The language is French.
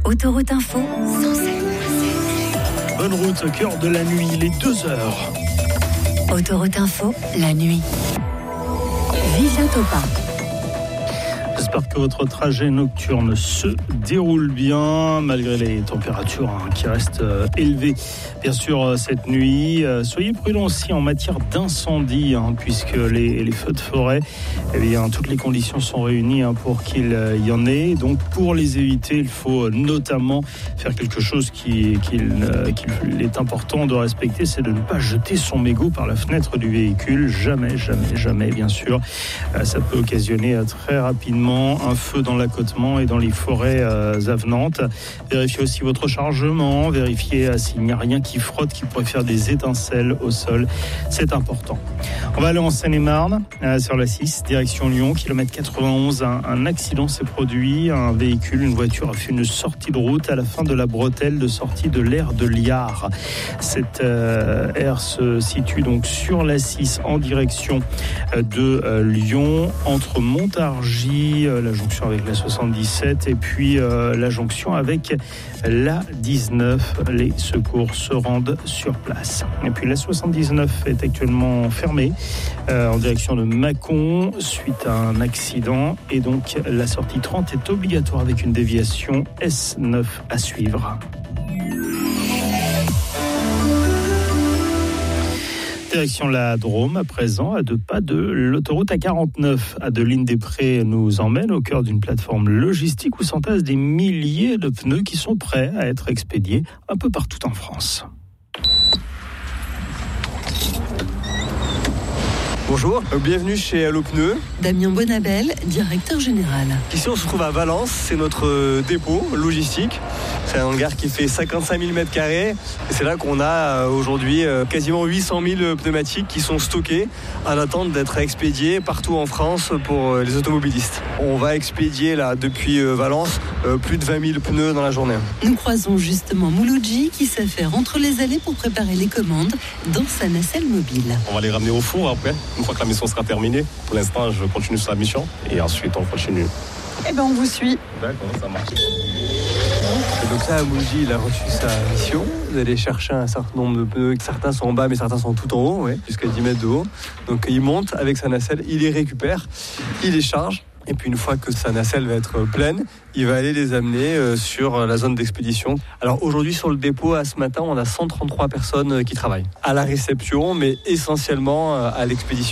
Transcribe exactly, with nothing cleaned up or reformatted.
Autoroute Info, Bonne route au cœur de la nuit, les deux heures. Autoroute Info, la nuit. Vivien Topin. J'espère que votre trajet nocturne se déroule bien, malgré les températures hein, qui restent euh, élevées. Bien sûr, euh, cette nuit, euh, soyez prudents aussi en matière d'incendie, hein, puisque les, les feux de forêt, eh bien, toutes les conditions sont réunies hein, pour qu'il euh, y en ait. Donc, pour les éviter, il faut notamment faire quelque chose qui, qu'il, euh, qu'il est important de respecter, c'est de ne pas jeter son mégot par la fenêtre du véhicule. Jamais, jamais, jamais, bien sûr. Euh, ça peut occasionner euh, très rapidement un feu dans l'accotement et dans les forêts euh, avenantes. Vérifiez aussi votre chargement, vérifiez euh, s'il n'y a rien qui frotte, qui pourrait faire des étincelles au sol. C'est important. On va aller en Seine-et-Marne, euh, sur la six, direction Lyon, kilomètre quatre-vingt-onze. Un, un accident s'est produit. Un véhicule, une voiture a fait une sortie de route à la fin de la bretelle de sortie de l'aire de Liard. Cette euh, aire se situe donc sur la six en direction euh, de euh, Lyon, entre Montargis, la jonction avec la soixante-dix-sept et puis euh, la jonction avec la dix-neuf. Les secours se rendent sur place. Et puis la soixante-dix-neuf est actuellement fermée euh, en direction de Mâcon suite à un accident et donc la sortie trente est obligatoire avec une déviation S neuf à suivre. Direction la Drôme, à présent, à deux pas de l'autoroute A quarante-neuf. Adeline-des-Prés nous emmène au cœur d'une plateforme logistique où s'entassent des milliers de pneus qui sont prêts à être expédiés un peu partout en France. Bonjour, bienvenue chez Allo Pneus. Damien Bonabel, directeur général. Ici on se trouve à Valence, c'est notre dépôt logistique. C'est un hangar qui fait cinquante-cinq mille mètres carrés et c'est là qu'on a aujourd'hui quasiment huit cent mille pneumatiques qui sont stockés en attente d'être expédiés partout en France pour les automobilistes. On va expédier là depuis Valence plus de vingt mille pneus dans la journée. Nous croisons justement Mouloudji qui s'affaire entre les allées pour préparer les commandes dans sa nacelle mobile. On va les ramener au four après, une fois que la mission sera terminée. Pour l'instant, je continue sur la mission et ensuite on continue. Eh bien, on vous suit. D'accord, ça marche. Et donc là, Mouloudji, il a reçu sa mission d'aller chercher un certain nombre de pneus. Certains sont en bas, mais certains sont tout en haut, ouais, jusqu'à dix mètres de haut. Donc il monte avec sa nacelle, il les récupère, il les charge. Et puis une fois que sa nacelle va être pleine, il va aller les amener sur la zone d'expédition. Alors aujourd'hui sur le dépôt, à ce matin, on a cent trente-trois personnes qui travaillent à la réception, mais essentiellement à l'expédition.